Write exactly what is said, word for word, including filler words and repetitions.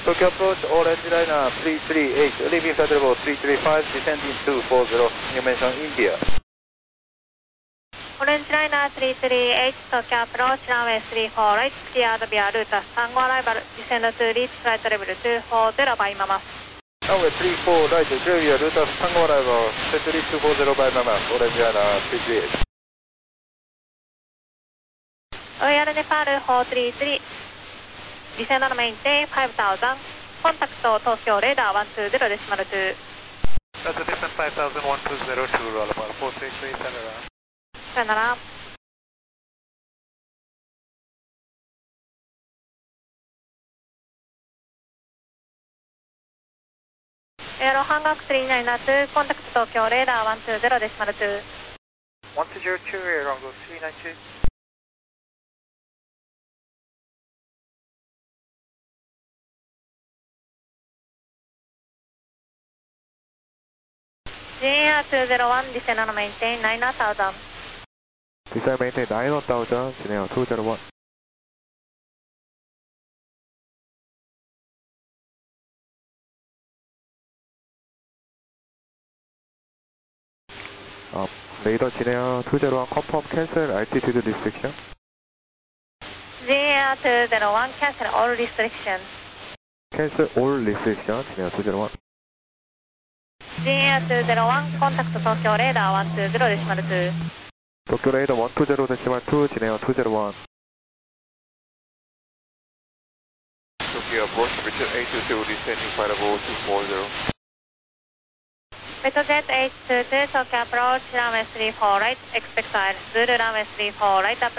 Tokyo approach, orange liner three three eight, leaving flight level three three five, descending two four zero, you mentioned India. Orange liner three three eight, Tokyo approach, runway three four right, cleared via route Tango arrival, descend to reach flight level two four zero by Mama. Runway three four right, clear via route Tango arrival, set to reach two four zero by Mama, orange liner three three eight. Royal Nepal four three three, descend and maintain five thousand, contact Tokyo radar one two zero decimal two. That's a descent five thousand one two zero two, roll about four three three, center around. Sayonara. Aero Hancock three nine two, contact Tokyo radar one two zero decimal two. one two zero two, Air Hongo three nine two. J A R two zero one, descend and maintain nine thousand. Descend maintain nine thousand, 진행 two zero one. 어, 레이더 진행 two zero one, confirm cancel altitude restriction. J A R two zero one, cancel all restrictions. Cancel all restriction, 진행 two zero one. J A R two zero one, contact Tokyo radar one two zero decimal two. 도쿄 레이더 one two zero decimal two, 진행 two zero one. Tokyo approach, Richard eight two two, descending flight level two four zero. Metrojet eight two two, Tokyo approach, runway three four right, expect Zulu runway three four right,